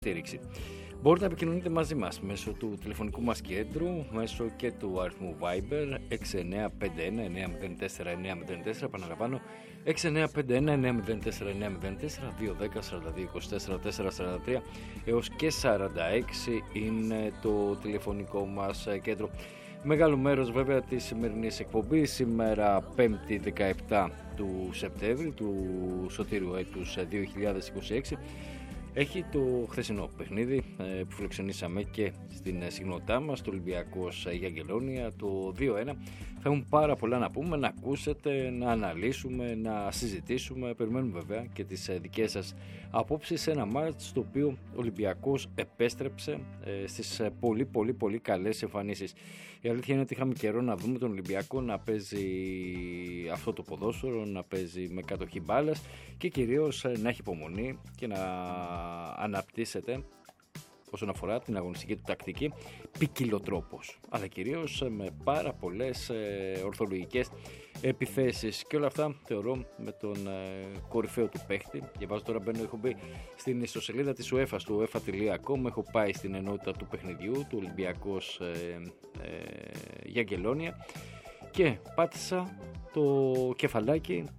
στήριξη. Μπορείτε να επικοινωνείτε μαζί μας μέσω του τηλεφωνικού μας κέντρου, μέσω και του αριθμού Viber 6951-904-904, επαναλαμβάνω 6951-904-904, 210-42-24-443 έως και 46 είναι το τηλεφωνικό μας κέντρο. Μεγάλο μέρος βέβαια της σημερινής εκπομπής, σήμερα 5η 17 του Σεπτέμβρη του σωτήριου έτους 2026, έχει το χθεσινό παιχνίδι που φιλοξενήσαμε και στην συχνότητά μας, το Ολυμπιακός Γιαγγελόνια, το 2-1. Θα έχουν πάρα πολλά να πούμε, να ακούσετε, να αναλύσουμε, να συζητήσουμε. Περιμένουμε βέβαια και τις δικές σας απόψεις σε ένα μάτς στο οποίο ο Ολυμπιακός επέστρεψε στις πολύ καλές εμφανίσεις. Η αλήθεια είναι ότι είχαμε καιρό να δούμε τον Ολυμπιακό να παίζει αυτό το ποδόσφαιρο, να παίζει με κατοχή μπάλας και κυρίως να έχει υπομονή και να αναπτύσσεται όσον αφορά την αγωνιστική του τακτική ποικιλοτρόπως, αλλά κυρίως με πάρα πολλές ορθολογικές επιθέσεις, και όλα αυτά θεωρώ με τον κορυφαίο του παίχτη. Διαβάζω τώρα, έχω μπει στην ιστοσελίδα της UEFA, στο uefa.com, έχω πάει στην ενότητα του παιχνιδιού του Ολυμπιακός Γιαγγελόνια και πάτησα το κεφαλάκι